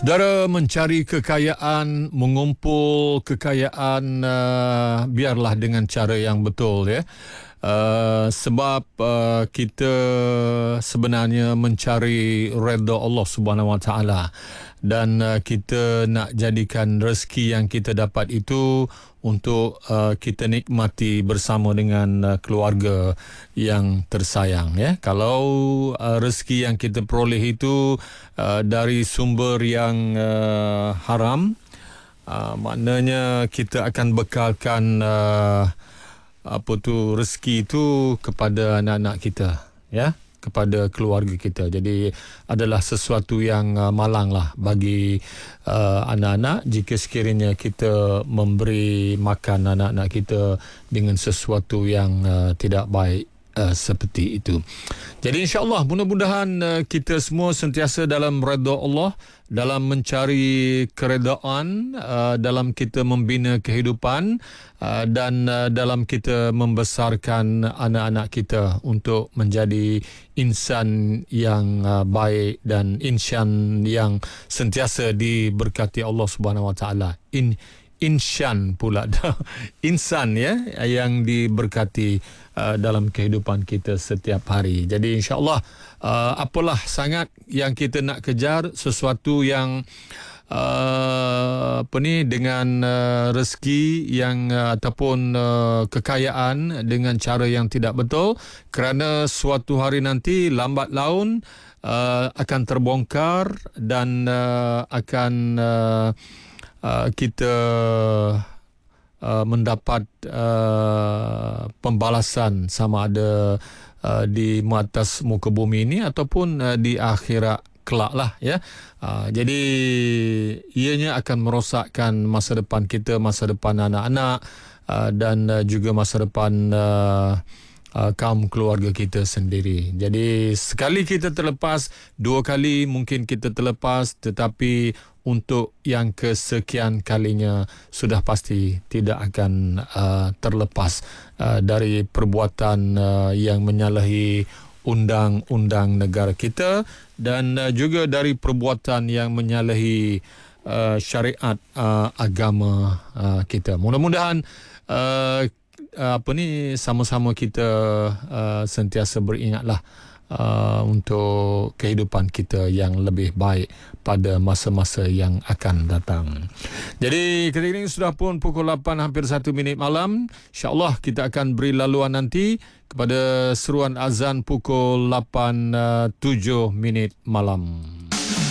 Saudara, mencari kekayaan, mengumpul kekayaan, biarlah dengan cara yang betul, ya. Sebab kita sebenarnya mencari redha Allah Subhanahu Wa Taala, dan kita nak jadikan rezeki yang kita dapat itu untuk kita nikmati bersama dengan keluarga yang tersayang, ya. Kalau rezeki yang kita peroleh itu dari sumber yang haram, maknanya kita akan bekalkan rezeki itu kepada anak-anak kita, ya, kepada keluarga kita. Jadi adalah sesuatu yang malang lah bagi anak-anak jika sekiranya kita memberi makan anak-anak kita dengan sesuatu yang tidak baik seperti itu. Jadi insya-Allah mudah-mudahan kita semua sentiasa dalam redha Allah, dalam mencari keredaan, dalam kita membina kehidupan, dan dalam kita membesarkan anak-anak kita untuk menjadi insan yang baik dan insan yang sentiasa diberkati Allah Subhanahu Wa Taala. Insan pula dah. Insan, ya, yang diberkati dalam kehidupan kita setiap hari. Jadi insya-Allah apalah sangat yang kita nak kejar, sesuatu yang dengan rezeki yang ataupun kekayaan dengan cara yang tidak betul, kerana suatu hari nanti lambat laun akan terbongkar dan akan kita mendapat pembalasan sama ada di atas muka bumi ini ataupun di akhirat kelak lah, ya. Jadi ianya akan merosakkan masa depan kita, masa depan anak-anak, dan juga masa depan kaum keluarga kita sendiri. Jadi sekali kita terlepas, dua kali mungkin kita terlepas, tetapi untuk yang kesekian kalinya sudah pasti tidak akan terlepas dari perbuatan yang menyalahi undang-undang negara kita, dan juga dari perbuatan yang menyalahi syariat agama kita. Mudah-mudahan sama-sama kita sentiasa beringatlah untuk kehidupan kita yang lebih baik pada masa-masa yang akan datang. Jadi ketika ini sudah pun pukul 8 hampir 1 minit malam. InsyaAllah kita akan beri laluan nanti kepada seruan azan pukul 8.07 minit malam.